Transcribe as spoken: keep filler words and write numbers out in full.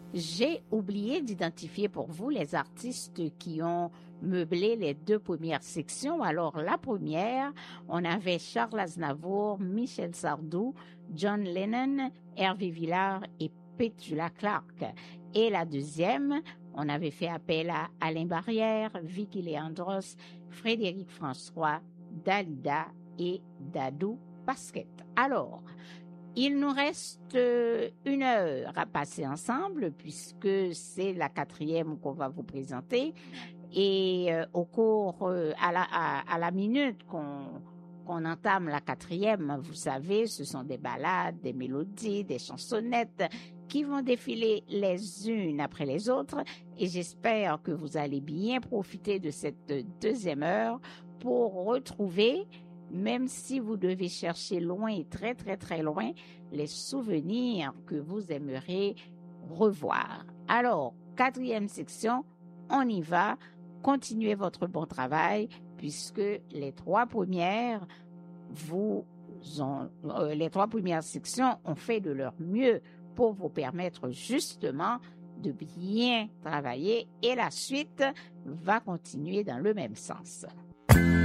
J'ai oublié d'identifier pour vous les artistes qui ont meublé les deux premières sections. Alors, la première, on avait Charles Aznavour, Michel Sardou, John Lennon, Hervé Villard et Petula Clark. Et la deuxième, on avait fait appel à Alain Barrière, Vicky Leandros, Frédéric François, Dalida et Dadou Pasquette. Alors, il nous reste une heure à passer ensemble puisque c'est la quatrième qu'on va vous présenter. Et euh, au cours, euh, à, la, à, à la minute qu'on qu'on entame la quatrième, vous savez, ce sont des ballades, des mélodies, des chansonnettes qui vont défiler les unes après les autres. Et j'espère que vous allez bien profiter de cette deuxième heure pour retrouver, même si vous devez chercher loin, très très très loin, les souvenirs que vous aimeriez revoir. Alors, quatrième section, on y va. Continuez votre bon travail puisque les trois premières, vous ont, euh, les trois premières sections ont fait de leur mieux pour vous permettre justement de bien travailler et la suite va continuer dans le même sens.